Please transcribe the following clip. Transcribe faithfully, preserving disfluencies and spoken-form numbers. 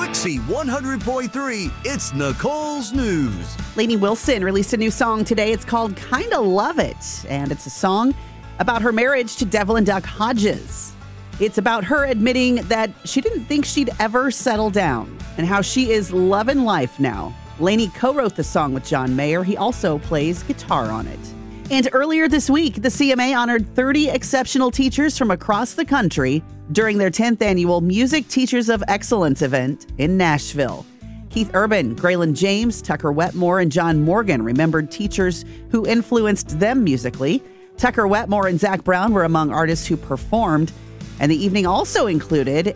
Roxy one hundred point three, it's Nicole's News. Lainey Wilson released a new song today. It's called Kinda Love It, and it's a song about her marriage to Devlin Duck Hodges. It's about her admitting that she didn't think she'd ever settle down and how she is loving life now. Lainey co-wrote the song with John Mayer. He also plays guitar on it. And earlier this week, the C M A honored thirty exceptional teachers from across the country during their tenth annual Music Teachers of Excellence event in Nashville. Keith Urban, Graylin James, Tucker Wetmore, and John Morgan remembered teachers who influenced them musically. Tucker Wetmore and Zach Brown were among artists who performed. And the evening also included